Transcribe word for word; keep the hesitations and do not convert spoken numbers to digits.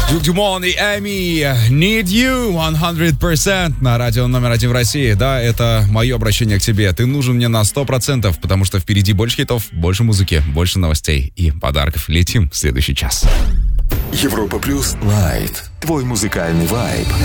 Дюк Дюмон и Эми, Need You, сто процентов на радио номер один в России. Да, это мое обращение к тебе. Ты нужен мне на сто процентов, потому что впереди больше хитов, больше музыки, больше новостей и подарков. Летим в следующий час. Европа Плюс Лайт. Твой музыкальный вайб.